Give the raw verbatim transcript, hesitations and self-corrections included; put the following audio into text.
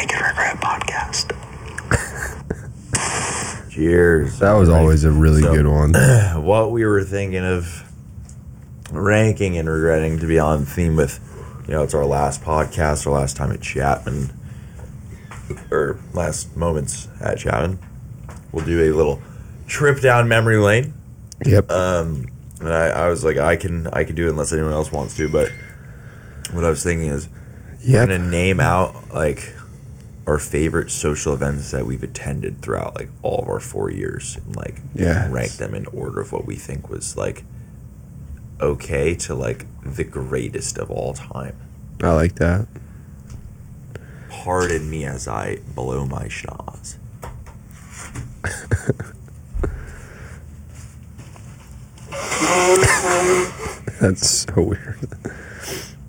Rank and Regret podcast. Cheers. That was always a really So, good one. What we were thinking of ranking and regretting to be on theme with, you know, it's our last podcast, our last time at Chapman, or last moments at Chapman. We'll do a little trip down memory lane. Yep. Um, and I, I was like, I can, I can do it unless anyone else wants to. But what I was thinking is, Yep. we're gonna name out like our favorite social events that we've attended throughout like all of our four years, and like Yes. rank them in order of what we think was like okay to like the greatest of all time. I like that. Pardon me as I blow my schnoz. That's so weird.